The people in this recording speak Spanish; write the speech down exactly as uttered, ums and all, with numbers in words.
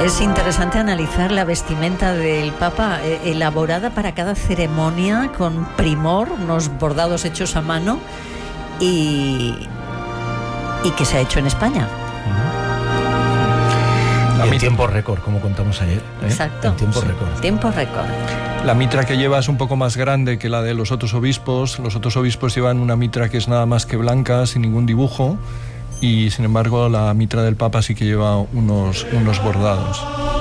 Es interesante analizar la vestimenta del Papa, eh, elaborada para cada ceremonia con primor, unos bordados hechos a mano y, y que se ha hecho en España. Y en tiempo récord, como contamos ayer. ¿eh? Exacto. En tiempo sí. récord. Tiempo récord. La mitra que lleva es un poco más grande que la de los otros obispos. Los otros obispos llevan una mitra que es nada más que blanca, sin ningún dibujo, y sin embargo la mitra del Papa sí que lleva unos, unos bordados.